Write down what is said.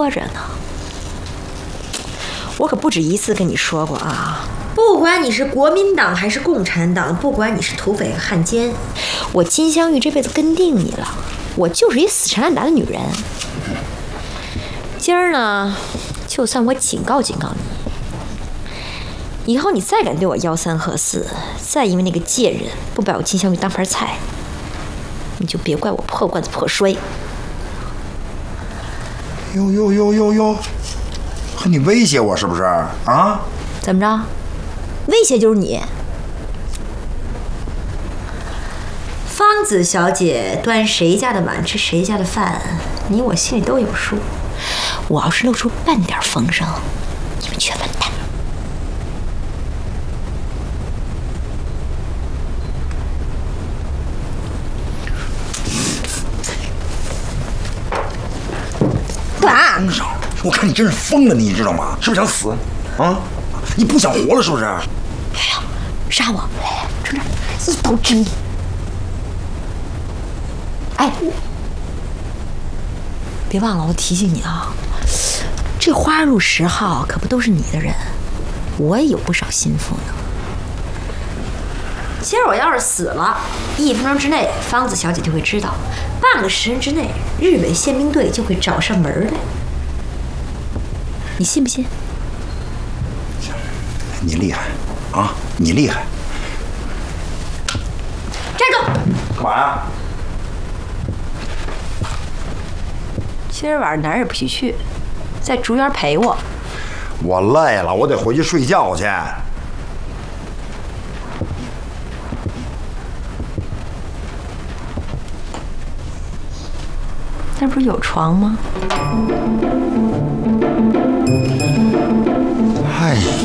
着呢。我可不止一次跟你说过啊， 不管你是国民党还是共产党，不管你是土匪和汉奸， 我金镶玉这辈子跟定你了，我就是一死缠烂打的女人。今儿呢，就算我警告警告你，以后你再敢对我吆三喝四，再因为那个贱人不把我金镶玉当盘菜，你就别怪我破罐子破摔。 哟，和你威胁我是不是啊？ 怎么着？威胁就是你。 芳子小姐端谁家的碗吃谁家的饭，你我心里都有数。 我要是露出半点风声，你们全完蛋。 干嘛？ 风声！我看你真是疯了，你知道吗？是不是想死？啊？你不想活了是不是？ 哎呀，杀我！趁这一刀致命。哎，别忘了，我提醒你啊，这花入10号可不都是你的人，我也有不少心腹呢。 今儿我要是死了，1分钟之内，芳子小姐就会知道；半个时辰之内，日伪宪兵队就会找上门来。 你信不信？ 你厉害啊！你厉害！ 站住！ 干嘛呀？ 今儿晚上哪儿也不许去，在竹园陪我。 我累了，我得回去睡觉去。 那不是有床吗？ 哎呀！